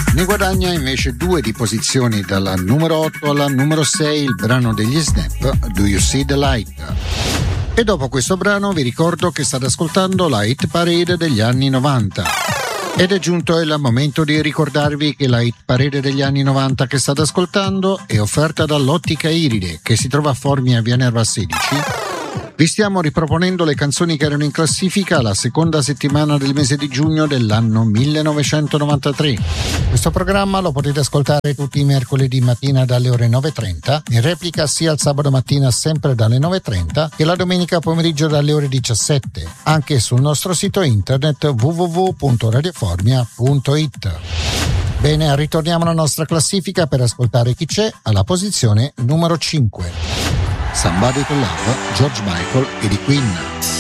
Ne guadagna invece 2 di posizioni, dalla numero 8 alla numero 6, il brano degli Snap, Do You See the Light? E dopo questo brano vi ricordo che state ascoltando la hit parade degli anni 90. Ed è giunto il momento di ricordarvi che la hit parade degli anni 90 che state ascoltando è offerta dall'Ottica Iride, che si trova a Formia via Nerva 16. Vi stiamo riproponendo le canzoni che erano in classifica la seconda settimana del mese di giugno dell'anno 1993. Questo programma lo potete ascoltare tutti i mercoledì mattina dalle ore 9.30, in replica sia il sabato mattina sempre dalle 9.30 che la domenica pomeriggio dalle ore 17, anche sul nostro sito internet www.radioformia.it. Bene, ritorniamo alla nostra classifica per ascoltare chi c'è alla posizione numero 5. Somebody to Love, George Michael e The Queen.